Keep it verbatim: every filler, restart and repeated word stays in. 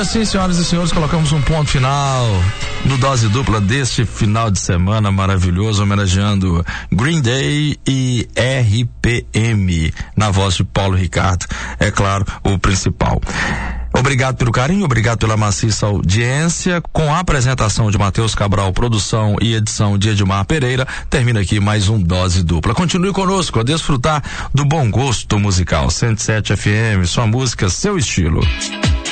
assim, senhoras e senhores, colocamos um ponto final no Dose Dupla deste final de semana maravilhoso, homenageando Green Day e R P M, na voz de Paulo Ricardo, é claro, o principal. Obrigado pelo carinho, obrigado pela maciça audiência. Com a apresentação de Matheus Cabral, produção e edição de Edmar Pereira, termina aqui mais um Dose Dupla. Continue conosco a desfrutar do bom gosto musical. cento e sete F M, sua música, seu estilo.